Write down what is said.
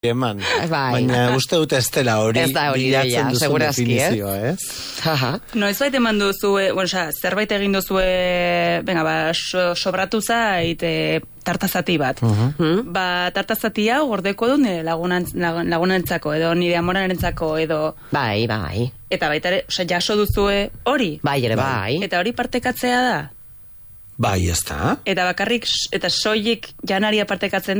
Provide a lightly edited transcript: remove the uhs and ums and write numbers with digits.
eman. Baina uste dut ez dela hori bilatzen duzu definizioa, ez? Noiz bait eman duzue, zerbait egin duzue, sobratu zait tartazati bat. Tartazati hau gordeko du nire lagunentzako, edo nire amorarentzako, edo... Bai. Eta baita ere, jaso duzue hori. Bai. Eta hori partekatzea da. Bai, ez da. Eta bakarrik, eta soilik janaria partekatzen